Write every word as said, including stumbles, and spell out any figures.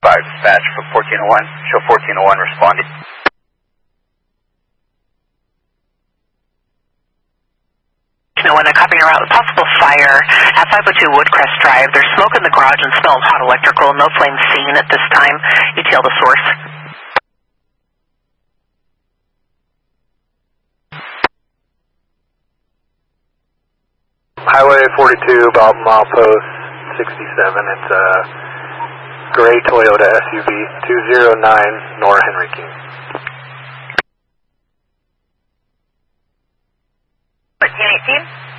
five, dispatch for fourteen oh one, show fourteen oh one responded. No one, I copy your route. Possible fire at five oh two Woodcrest Drive. There's smoke in the garage and smell of hot electrical. No flame seen at this time. E T L the source. Highway forty-two, about milepost sixty-seven. It's a gray Toyota S U V, two zero nine Nora Henry King. fourteen eighteen.